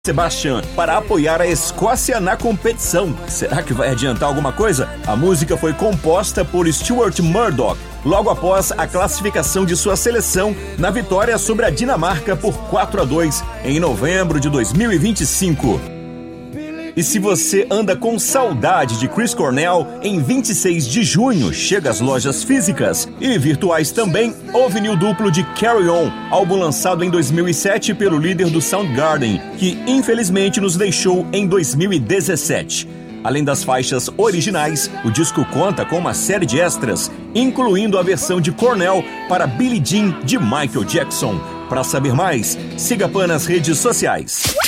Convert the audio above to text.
Sebastian para apoiar a Escócia na competição. Será que vai adiantar alguma coisa? A música foi composta por Stuart Murdoch, logo após a classificação de sua seleção na vitória sobre a Dinamarca por 4-2 em novembro de 2025. E se você anda com saudade de Chris Cornell, em 26 de junho chega às lojas físicas e virtuais também o vinil duplo de Carry On, álbum lançado em 2007 pelo líder do Soundgarden, que infelizmente nos deixou em 2017. Além das faixas originais, o disco conta com uma série de extras, incluindo a versão de Cornell para Billie Jean de Michael Jackson. Para saber mais, siga a Pan nas redes sociais.